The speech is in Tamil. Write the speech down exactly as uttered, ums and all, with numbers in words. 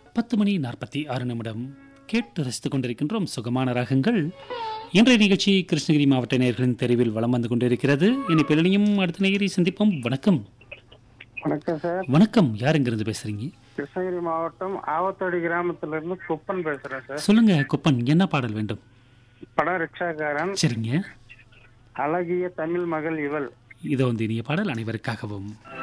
பத்து மணி நாற்பத்தி ஆறு நிமிடம் கேட்டு ரசித்துக் கொண்டிருக்கின்றோம் சுகமான ராகங்கள். இன்றைய நிகழ்ச்சி கிருஷ்ணகிரி மாவட்ட நேயர்களின் தெரிவில் வலம் வந்து கொண்டிருக்கிறது. இனி பிள்ளையும் அடுத்த நேயரை சந்திப்போம். வணக்கம். வணக்கம் சார். வணக்கம். யார் எங்கிருந்து பேசுறீங்க? கிருஷ்ணகிரி மாவட்டம் ஆவத்தோடி கிராமத்துல இருந்து குப்பன் பேசுறேன் சார். சொல்லுங்க குப்பன், என்ன பாடல் வேண்டும்? படம் ரிக்ஷாக்காரன். சரிங்க. அழகிய தமிழ் மகள் இவள். இதோ வந்து இனிய பாடல் அனைவருக்காகவும்.